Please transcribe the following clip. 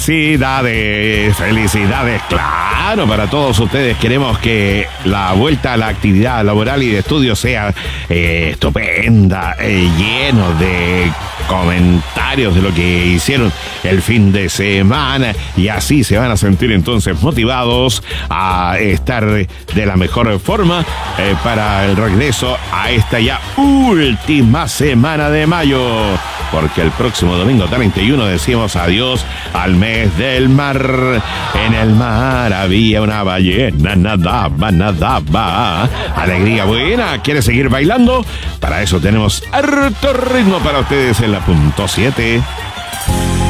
Felicidades, claro, para todos ustedes. Queremos que la vuelta a la actividad laboral y de estudio sea estupenda, lleno de comentarios de lo que hicieron el fin de semana, y así se van a sentir entonces motivados a estar de la mejor forma para el regreso a esta ya última semana de mayo, porque el próximo domingo 31 decimos adiós al mes del mar. En el mar había una ballena, nadaba. Alegría buena. ¿Quiere seguir bailando? Para eso tenemos harto ritmo para ustedes en la punto 7.